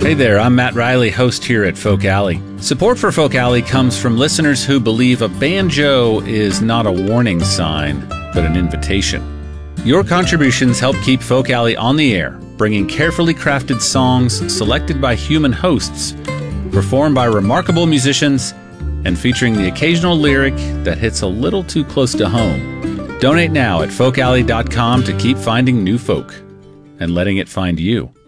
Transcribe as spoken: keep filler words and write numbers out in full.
Hey there, I'm Matt Riley, host here at Folk Alley. Support for Folk Alley comes from listeners who believe a banjo is not a warning sign, but an invitation. Your contributions help keep Folk Alley on the air, bringing carefully crafted songs selected by human hosts, performed by remarkable musicians, and featuring the occasional lyric that hits a little too close to home. Donate now at folk alley dot com to keep finding new folk and letting it find you.